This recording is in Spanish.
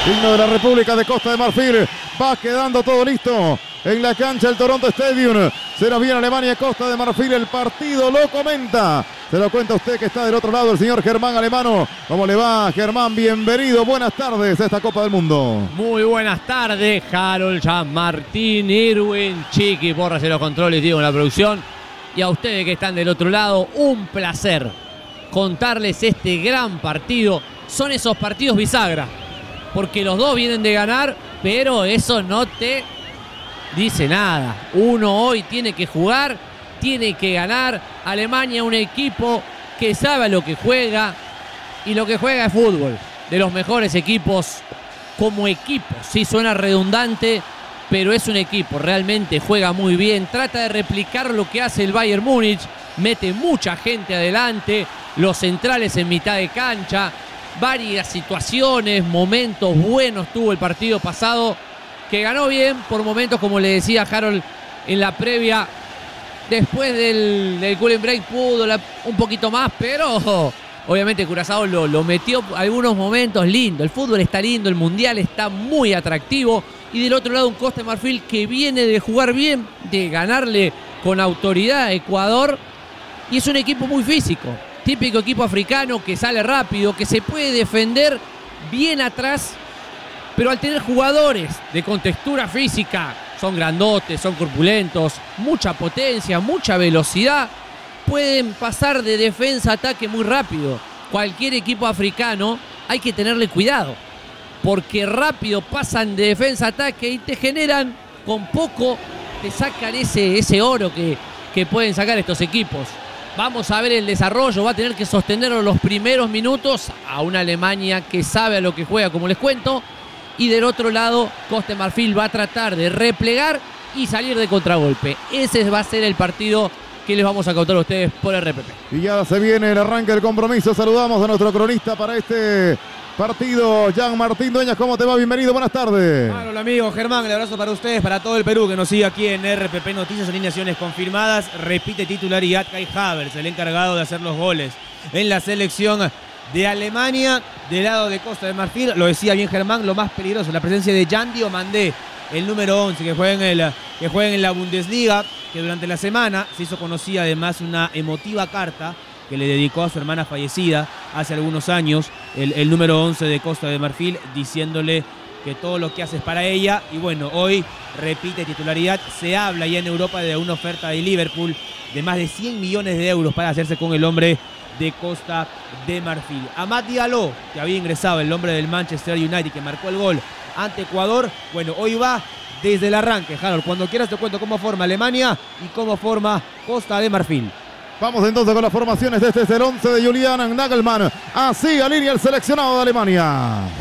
himno de la República de Costa de Marfil. Va quedando todo listo en la cancha del Toronto Stadium. Se nos viene Alemania, Costa de Marfil. El partido lo comenta. Se lo cuenta usted que está del otro lado, el señor Germán Alemano. ¿Cómo le va, Germán? Bienvenido. Buenas tardes a esta Copa del Mundo. Muy buenas tardes, Harold, Jean Martín, Irwin, Chiqui, Porras en los controles, Diego en la producción. Y a ustedes que están del otro lado, un placer contarles este gran partido. Son esos partidos bisagra, porque los dos vienen de ganar, pero eso no te dice nada. Uno hoy tiene que jugar, tiene que ganar. Alemania, un equipo que sabe a lo que juega, y lo que juega es fútbol. De los mejores equipos como equipo. Sí, suena redundante, pero es un equipo, realmente juega muy bien. Trata de replicar lo que hace el Bayern Múnich. Mete mucha gente adelante, los centrales en mitad de cancha. Varias situaciones, momentos buenos tuvo el partido pasado, que ganó bien por momentos, como le decía Harold en la previa. Después del cooling break pudo un poquito más, pero obviamente Curazao lo metió algunos momentos lindo. El fútbol está lindo, el mundial está muy atractivo. Y del otro lado un Costa de Marfil que viene de jugar bien, de ganarle con autoridad a Ecuador. Y es un equipo muy físico, típico equipo africano que sale rápido, que se puede defender bien atrás, pero al tener jugadores de contextura física, son grandotes, son corpulentos, mucha potencia, mucha velocidad, pueden pasar de defensa a ataque muy rápido. Cualquier equipo africano hay que tenerle cuidado, porque rápido pasan de defensa a ataque y te generan, con poco, te sacan ese oro que pueden sacar estos equipos. Vamos a ver el desarrollo, va a tener que sostenerlo los primeros minutos a una Alemania que sabe a lo que juega, como les cuento. Y del otro lado, Costa de Marfil va a tratar de replegar y salir de contragolpe. Ese va a ser el partido que les vamos a contar a ustedes por RPP. Y ya se viene el arranque del compromiso. Saludamos a nuestro cronista para este partido, Jean Martín Dueñas. ¿Cómo te va? Bienvenido, buenas tardes. Hola amigo Germán, el abrazo para ustedes, para todo el Perú que nos sigue aquí en RPP Noticias. Alineaciones confirmadas. Repite titularidad Kai Havertz, el encargado de hacer los goles en la selección de Alemania. Del lado de Costa de Marfil, lo decía bien Germán, lo más peligroso, la presencia de Jan Diomandé, el número 11, que juega en la Bundesliga, que durante la semana se hizo conocida además una emotiva carta que le dedicó a su hermana fallecida hace algunos años, el número 11 de Costa de Marfil, diciéndole que todo lo que hace es para ella. Y bueno, hoy repite titularidad. Se habla ya en Europa de una oferta de Liverpool de más de 100 millones de euros para hacerse con el hombre de Costa de Marfil. Amad Diallo, que había ingresado, el hombre del Manchester United, que marcó el gol ante Ecuador. Bueno, hoy va desde el arranque, Harold. Cuando quieras te cuento cómo forma Alemania y cómo forma Costa de Marfil. Vamos entonces con las formaciones. Este es el 11 de Julian Nagelsmann. Así alinea el seleccionado de Alemania.